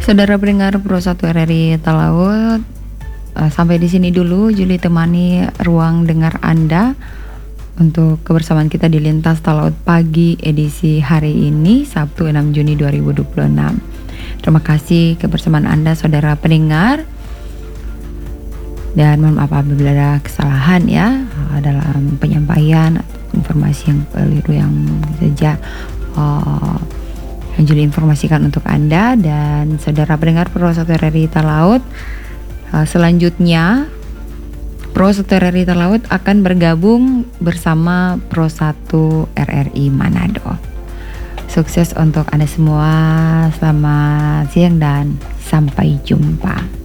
Saudara pendengar Pro 1 RRI Talaut, sampai di sini dulu Juli temani ruang dengar Anda untuk kebersamaan kita di Lintas Talaut Pagi edisi hari ini Sabtu 6 Juni 2026. Terima kasih kebersamaan Anda saudara pendengar, dan mohon maaf apabila ada kesalahan ya dalam penyampaian informasi yang keliru yang saja yang Juli informasikan untuk Anda dan saudara pendengar Pro 1 RRI Talaut. Selanjutnya Pro 1 RRI Talaut akan bergabung bersama Pro 1 RRI Manado. Sukses untuk Anda semua, selamat siang dan sampai jumpa.